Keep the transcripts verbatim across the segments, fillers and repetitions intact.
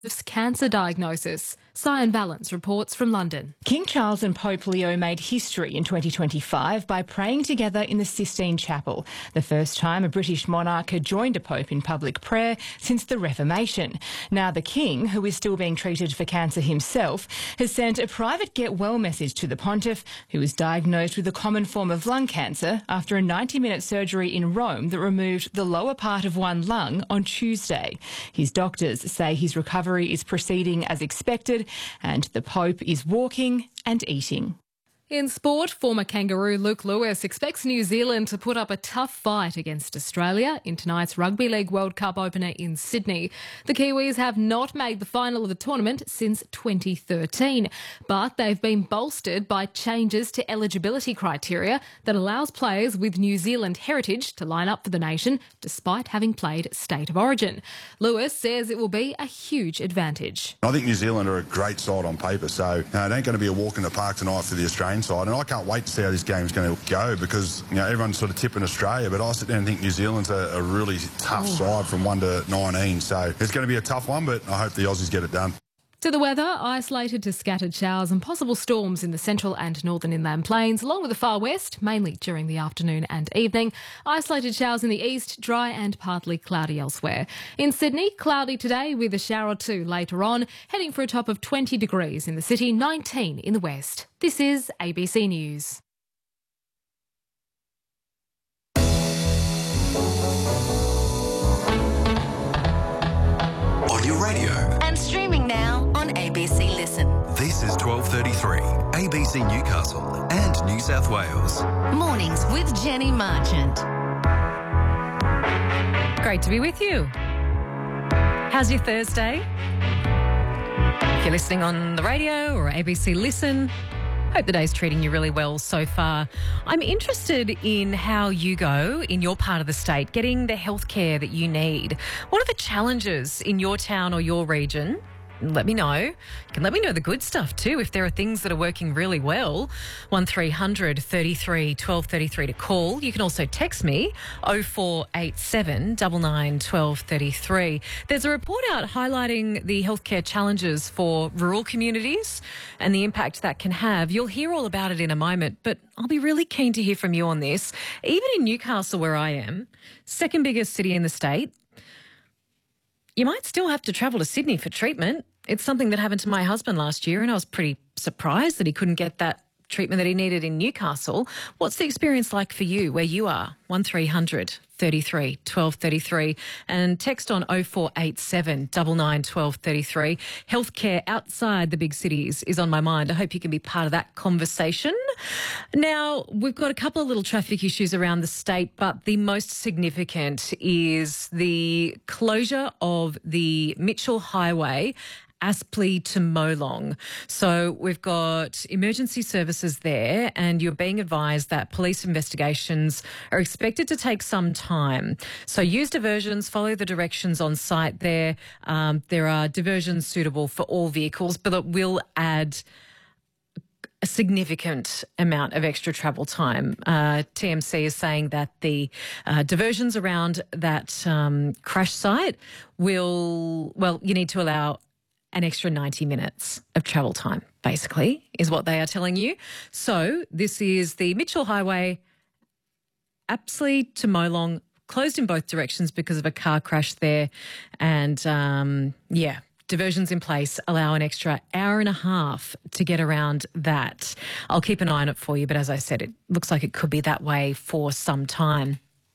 cancer diagnosis. Cyan Valence reports from London. King Charles and Pope Leo made history in twenty twenty-five by praying together in the Sistine Chapel, the first time a British monarch had joined a pope in public prayer since the Reformation. Now the King, who is still being treated for cancer himself, has sent a private get well message to the pontiff, who was diagnosed with a common form of lung cancer after a ninety-minute surgery in Rome that removed the lower part of one lung on Tuesday. His doctors say his recovery is proceeding as expected, and the Pope is walking and eating. In sport, former kangaroo Luke Lewis expects New Zealand to put up a tough fight against Australia in tonight's Rugby League World Cup opener in Sydney. The Kiwis have not made the final of the tournament since twenty thirteen, but they've been bolstered by changes to eligibility criteria that allows players with New Zealand heritage to line up for the nation despite having played State of Origin. Lewis says it will be a huge advantage. I think New Zealand are a great side on paper, so uh, it ain't going to be a walk in the park tonight for the Australian side, and I can't wait to see how this game's going to go because, you know, everyone's sort of tipping Australia, but I sit there and think New Zealand's a, a really tough oh. side from one to nineteen, so it's going to be a tough one, but I hope the Aussies get it done. To the weather, isolated to scattered showers and possible storms in the central and northern inland plains, along with the far west, mainly during the afternoon and evening. Isolated showers in the east, dry and partly cloudy elsewhere. In Sydney, cloudy today with a shower or two later on, heading for a top of twenty degrees in the city, nineteen in the west. This is A B C News. On your radio. And streaming now on A B C Listen. This is twelve thirty-three, A B C Newcastle and New South Wales. Mornings with Jenny Marchant. Great to be with you. How's your Thursday? If you're listening on the radio or A B C Listen, hope the day's treating you really well so far. I'm interested in how you go in your part of the state, getting the healthcare that you need. What are the challenges in your town or your region? Let me know. You can let me know the good stuff too if there are things that are working really well. one three hundred thirty-three twelve thirty-three to call. You can also text me oh four eight seven nine nine one two three three. There's a report out highlighting the healthcare challenges for rural communities and the impact that can have. You'll hear all about it in a moment, but I'll be really keen to hear from you on this. Even in Newcastle, where I am, second biggest city in the state, you might still have to travel to Sydney for treatment. It's something that happened to my husband last year, and I was pretty surprised that he couldn't get that treatment that he needed in Newcastle. What's the experience like for you where you are? one three hundred thirty-three twelve thirty-three and text on oh four eight seven nine nine one two three three. Healthcare outside the big cities is on my mind. I hope you can be part of that conversation. Now, we've got a couple of little traffic issues around the state, but the most significant is the closure of the Mitchell Highway, Aspley to Molong. So we've got emergency services there, and you're being advised that police investigations are expected to take some time. So use diversions, follow the directions on site there. Um, there are diversions suitable for all vehicles, but it will add a significant amount of extra travel time. Uh, T M C is saying that the uh, diversions around that um, crash site will, well, you need to allow an extra ninety minutes of travel time, basically, is what they are telling you. So this is the Mitchell Highway, Apsley to Molong, closed in both directions because of a car crash there. And, um, yeah, diversions in place allow an extra hour and a half to get around that. I'll keep an eye on it for you, but as I said, it looks like it could be that way for some time.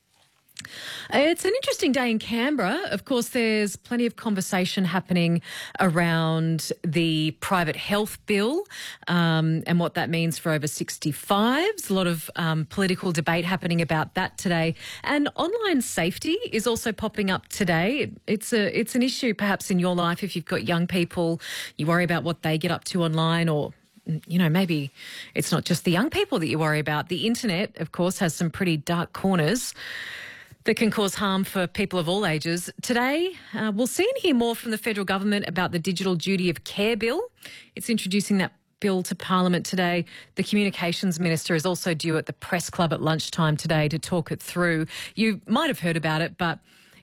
It's an interesting day in Canberra. Of course, there's plenty of conversation happening around the private health bill um, and what that means for over sixty-fives. A lot of um, political debate happening about that today. And online safety is also popping up today. It's a it's an issue perhaps in your life if you've got young people, you worry about what they get up to online, or you know, maybe it's not just the young people that you worry about. The internet, of course, has some pretty dark corners that can cause harm for people of all ages. Today, uh, we'll see and hear more from the federal government about the Digital Duty of Care bill. It's introducing that bill to Parliament today. The Communications Minister is also due at the Press Club at lunchtime today to talk it through. You might have heard about it, but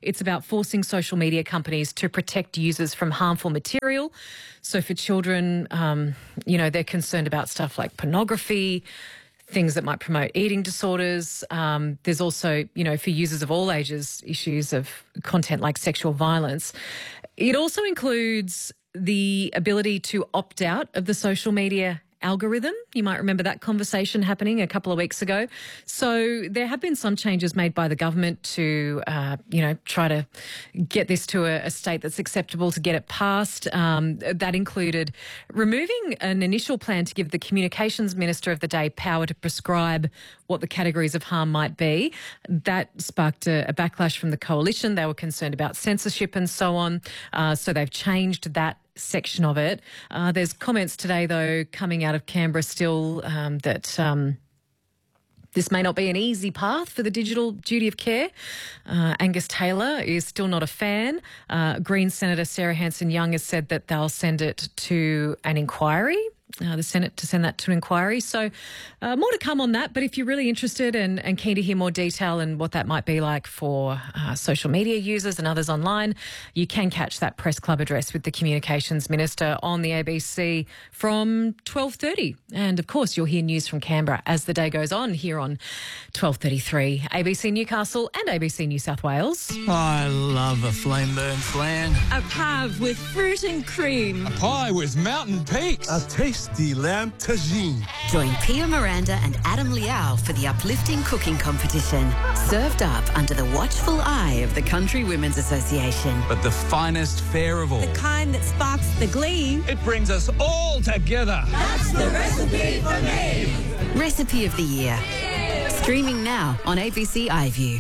It's about forcing social media companies to protect users from harmful material. So for children, um, you know, they're concerned about stuff like pornography, things that might promote eating disorders. Um, there's also, you know, for users of all ages, issues of content like sexual violence. It also includes the ability to opt out of the social media algorithm. You might remember that conversation happening a couple of weeks ago. So there have been some changes made by the government to, uh, you know, try to get this to a, a state that's acceptable to get it passed. Um, that included removing an initial plan to give the communications minister of the day power to prescribe what the categories of harm might be. That sparked a, a backlash from the coalition. They were concerned about censorship and so on. Uh, so they've changed that section of it. Uh, there's comments today, though, coming out of Canberra still um, that um, this may not be an easy path for the digital duty of care. Uh, Angus Taylor is still not a fan. Uh, Green Senator Sarah Hanson-Young has said that they'll send it to an inquiry. Uh, the Senate to send that to an inquiry. So uh, more to come on that. But if you're really interested and, and keen to hear more detail and what that might be like for uh, social media users and others online, you can catch that press club address with the Communications Minister on the A B C from twelve thirty. And, of course, you'll hear news from Canberra as the day goes on here on twelve thirty-three. A B C Newcastle and A B C New South Wales. I love a flame burn flan. A pave with fruit and cream. A pie with mountain peaks. A tasty lamb tagine. Join Pia Miranda and Adam Liao for the uplifting cooking competition. Served up under the watchful eye of the Country Women's Association. But the finest fare of all. The kind that sparks the glee. It brings us all together. That's the recipe for me. Recipe of the Year. Streaming now on A B C iView.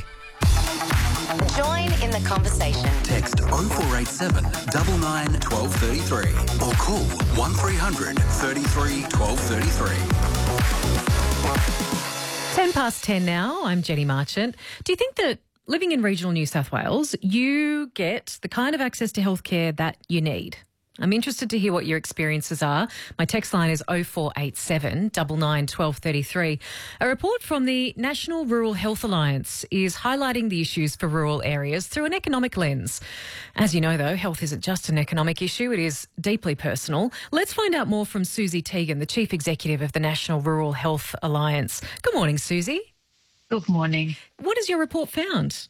Join in the conversation. Text oh four eight seven, nine nine, one two three three or call one three hundred, thirty-three, twelve thirty-three. ten past ten now. I'm Jenny Marchant. Do you think that living in regional New South Wales, you get the kind of access to healthcare that you need? I'm interested to hear what your experiences are. My text line is oh four eight seven, nine nine, one two three three. A report from the National Rural Health Alliance is highlighting the issues for rural areas through an economic lens. As you know, though, health isn't just an economic issue, it is deeply personal. Let's find out more from Susie Teagan, the Chief Executive of the National Rural Health Alliance. Good morning, Susie. Good morning. What has your report found?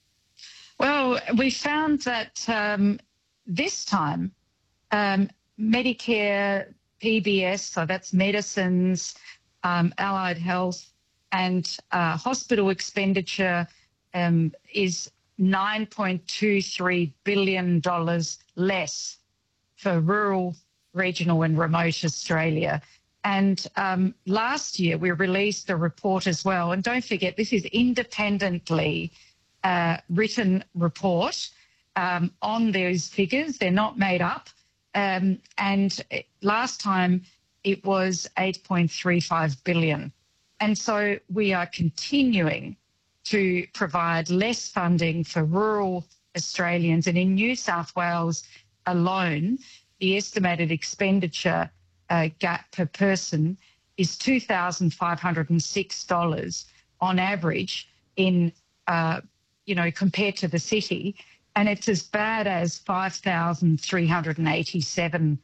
Well, we found that um, this time Um, Medicare, P B S, so that's medicines, um, allied health, and uh, hospital expenditure um, is nine point two three billion dollars less for rural, regional and remote Australia. And um, last year we released a report as well. And don't forget, this is independently uh, written report um, on those figures. They're not made up. Um, and last time it was eight point three five billion. And so we are continuing to provide less funding for rural Australians. And in New South Wales alone, the estimated expenditure uh, gap per person is two thousand five hundred six dollars on average in, uh, you know, compared to the city. And it's as bad as five thousand three hundred eighty-seven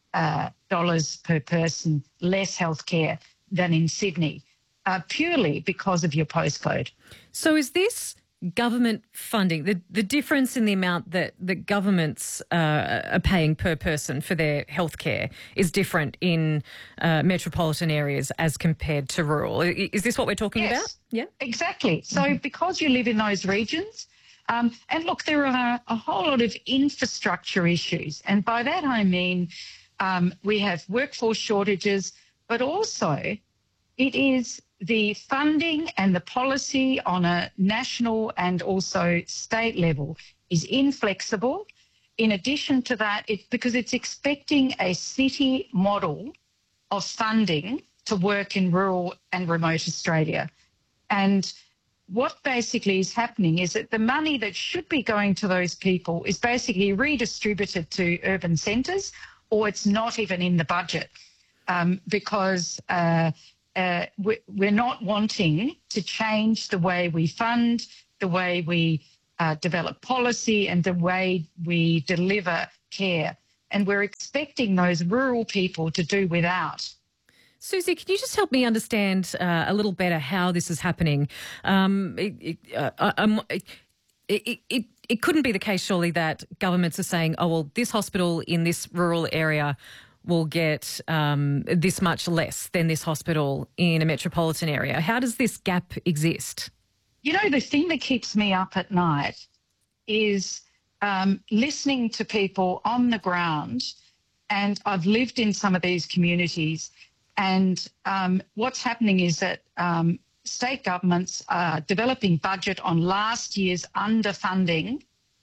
dollars uh, per person less healthcare than in Sydney, uh, purely because of your postcode. So is this government funding, the, the difference in the amount that, that governments uh, are paying per person for their healthcare is different in uh, metropolitan areas as compared to rural? Is this what we're talking yes, about? Yeah, exactly. So mm-hmm. because you live in those regions, Um, and look, there are a whole lot of infrastructure issues. And by that I mean um, we have workforce shortages, but also it is the funding and the policy on a national and also state level is inflexible. In addition to that, it, because it's expecting a city model of funding to work in rural and remote Australia. And what basically is happening is that the money that should be going to those people is basically redistributed to urban centres, or it's not even in the budget um, because uh, uh, we're not wanting to change the way we fund, the way we uh, develop policy and the way we deliver care. And we're expecting those rural people to do without. Susie, can you just help me understand uh, a little better how this is happening? Um, it, it, uh, um, it, it, it, it couldn't be the case, surely, that governments are saying, oh, well, this hospital in this rural area will get um, this much less than this hospital in a metropolitan area. How does this gap exist? You know, the thing that keeps me up at night is um, listening to people on the ground, and I've lived in some of these communities, and um, what's happening is that um, state governments are developing budget on last year's underfunding,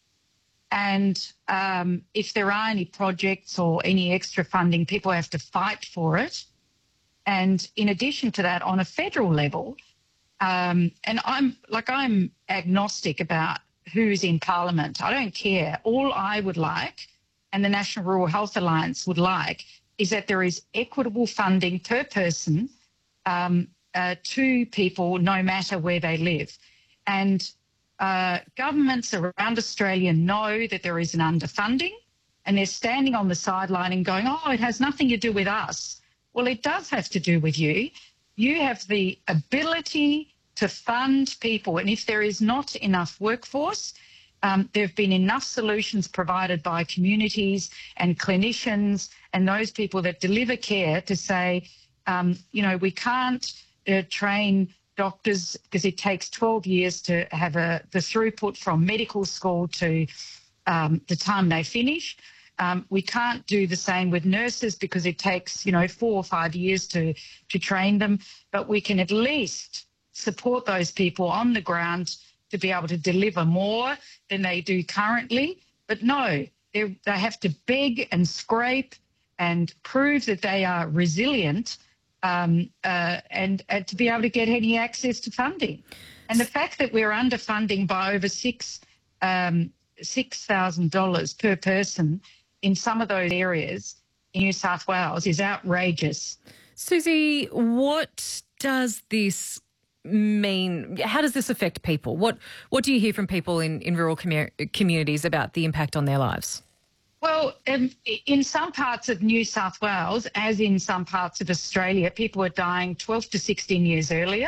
and um, if there are any projects or any extra funding, people have to fight for it. And in addition to that, on a federal level, um, and I'm like I'm agnostic about who's in Parliament. I don't care. All I would like, and the National Rural Health Alliance would like, is that there is equitable funding per person um, uh, to people no matter where they live. And uh, governments around Australia know that there is an underfunding, and they're standing on the sideline and going, oh, it has nothing to do with us. Well, it does have to do with you. You have the ability to fund people, and if there is not enough workforce, Um, there have been enough solutions provided by communities and clinicians and those people that deliver care to say, um, you know, we can't uh, train doctors because it takes twelve years to have a, the throughput from medical school to um, the time they finish. Um, we can't do the same with nurses because it takes, you know, four or five years to, to train them. But we can at least support those people on the ground to be able to deliver more than they do currently. But no, they have to beg and scrape and prove that they are resilient um, uh, and, and to be able to get any access to funding. And the fact that we're underfunding by over six um, six thousand dollars per person in some of those areas in New South Wales is outrageous. Susie, what does this mean? How does this affect people? What what do you hear from people in, in rural commu- communities about the impact on their lives? Well, um, in some parts of New South Wales, as in some parts of Australia, people are dying twelve to sixteen years earlier.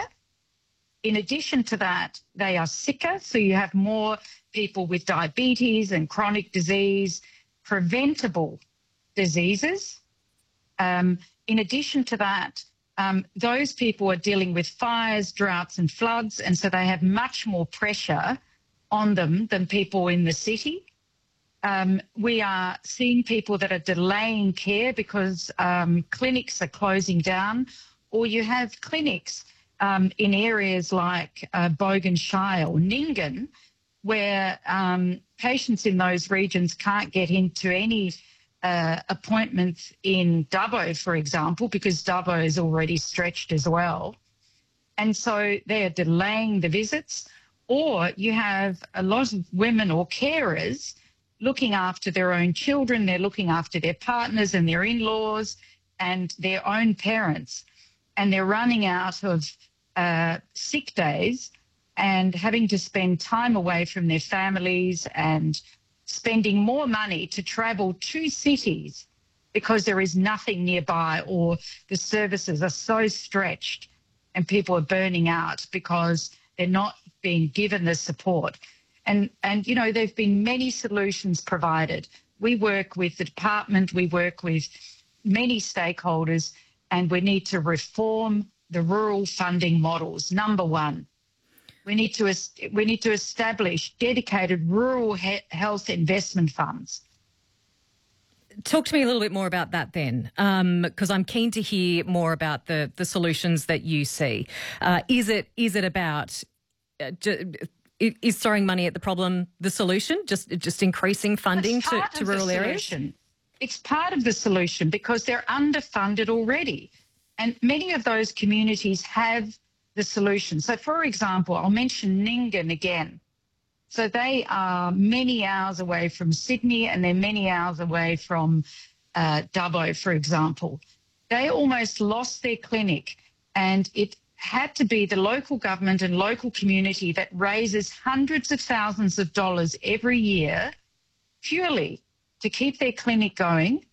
In addition to that, they are sicker, so you have more people with diabetes and chronic disease, preventable diseases. Um, in addition to that, um, those people are dealing with fires, droughts and floods, and so they have much more pressure on them than people in the city. Um, we are seeing people that are delaying care because um, clinics are closing down, or you have clinics um, in areas like uh, Bogan Shire or Nyngan, where um, patients in those regions can't get into any uh, appointments in Dubbo, for example, because Dubbo is already stretched as well. And so they're delaying the visits. Or you have a lot of women or carers looking after their own children, they're looking after their partners and their in-laws and their own parents, and they're running out of uh, sick days and having to spend time away from their families and spending more money to travel to cities because there is nothing nearby, or the services are so stretched and people are burning out because they're not being given the support. And, and you know, there have been many solutions provided. We work with the department, we work with many stakeholders, and we need to reform the rural funding models. Number one, we need to, we need to establish dedicated rural he- health investment funds. Talk to me a little bit more about that then, because um, I'm keen to hear more about the, the solutions that you see. Uh, is it is it about... Uh, j- Is throwing money at the problem the solution, just just increasing funding to, to rural areas? It's part of the solution because they're underfunded already. And many of those communities have the solution. So, for example, I'll mention Nyngan again. So they are many hours away from Sydney and they're many hours away from uh, Dubbo, for example. They almost lost their clinic, and it had to be the local government and local community that raises hundreds of thousands of dollars every year purely to keep their clinic going